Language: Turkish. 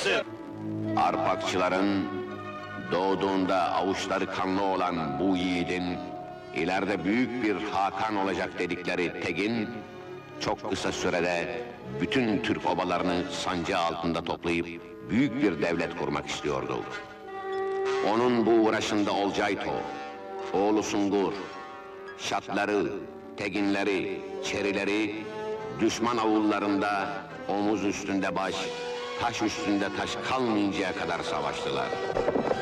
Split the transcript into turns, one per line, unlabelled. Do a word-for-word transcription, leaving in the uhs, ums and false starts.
yaşasın!
Arpakçıların doğduğunda avuçları kanlı olan bu yiğidin ileride büyük bir Hakan olacak dedikleri Tegin çok kısa sürede bütün Türk obalarını sancağı altında toplayıp büyük bir devlet kurmak istiyordu. Onun bu uğraşında Olcayto, oğlu Sungur, Şatları, Teginleri, Çerileri düşman avullarında omuz üstünde baş, taş üstünde taş kalmayıncaya kadar savaştılar.